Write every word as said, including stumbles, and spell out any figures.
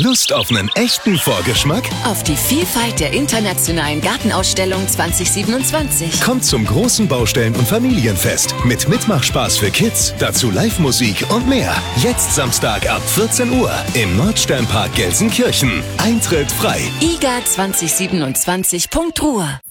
Lust auf einen echten Vorgeschmack? Auf die Vielfalt der internationalen Gartenausstellung zwanzig siebenundzwanzig. Kommt zum großen Baustellen- und Familienfest mit Mitmachspaß für Kids, dazu Live-Musik und mehr. Jetzt Samstag ab vierzehn Uhr im Nordsternpark Gelsenkirchen. Eintritt frei. i g a zwanzig siebenundzwanzig punkt ruhr